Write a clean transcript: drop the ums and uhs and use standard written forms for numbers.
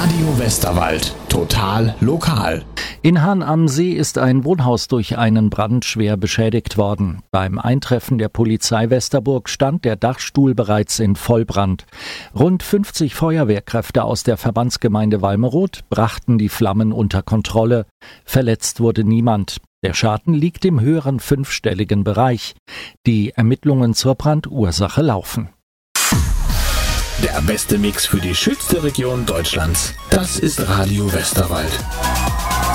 Radio Westerwald. Total lokal. In Hahn am See ist ein Wohnhaus durch einen Brand schwer beschädigt worden. Beim Eintreffen der Polizei Westerburg stand der Dachstuhl bereits in Vollbrand. Rund 50 Feuerwehrkräfte aus der Verbandsgemeinde Walmeroth brachten die Flammen unter Kontrolle. Verletzt wurde niemand. Der Schaden liegt im höheren fünfstelligen Bereich. Die Ermittlungen zur Brandursache laufen. Der beste Mix für die schönste Region Deutschlands. Das ist Radio Westerwald.